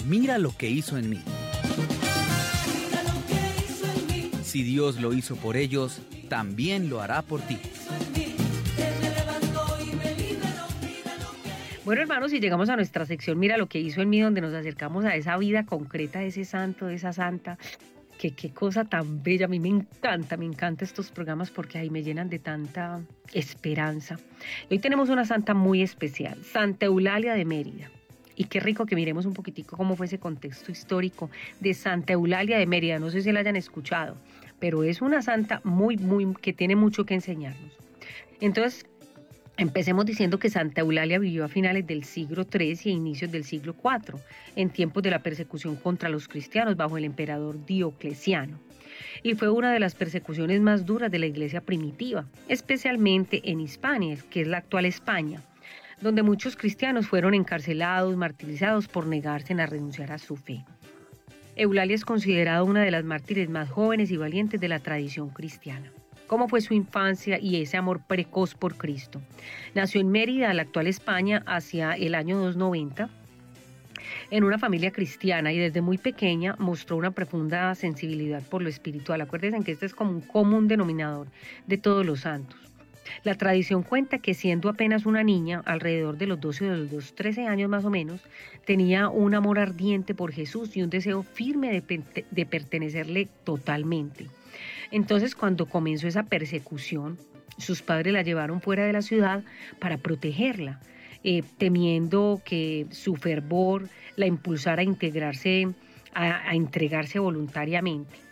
Mira lo que hizo en mí. Si Dios lo hizo por ellos, también lo hará por ti. Bueno, hermanos, y llegamos a nuestra sección Mira lo que hizo en mí, donde nos acercamos a esa vida concreta de ese santo, de esa santa. Que qué cosa tan bella, a mí me encanta estos programas porque ahí me llenan de tanta esperanza. Hoy tenemos una santa muy especial, Santa Eulalia de Mérida. Y qué rico que miremos un poquitico cómo fue ese contexto histórico de Santa Eulalia de Mérida. No sé si la hayan escuchado, pero es una santa que tiene mucho que enseñarnos. Entonces, empecemos diciendo que Santa Eulalia vivió a finales del siglo III y a inicios del siglo IV, en tiempos de la persecución contra los cristianos bajo el emperador Diocleciano. Y fue una de las persecuciones más duras de la iglesia primitiva, especialmente en Hispania, que es la actual España, donde muchos cristianos fueron encarcelados, martirizados por negarse a renunciar a su fe. Eulalia es considerada una de las mártires más jóvenes y valientes de la tradición cristiana. ¿Cómo fue su infancia y ese amor precoz por Cristo? Nació en Mérida, la actual España, hacia el año 290, en una familia cristiana, y desde muy pequeña mostró una profunda sensibilidad por lo espiritual. Acuérdense que este es como un común denominador de todos los santos. La tradición cuenta que siendo apenas una niña, alrededor de los 12 o de los 13 años más o menos, tenía un amor ardiente por Jesús y un deseo firme de pertenecerle totalmente. Entonces, cuando comenzó esa persecución, sus padres la llevaron fuera de la ciudad para protegerla, temiendo que su fervor la impulsara a integrarse, a entregarse voluntariamente.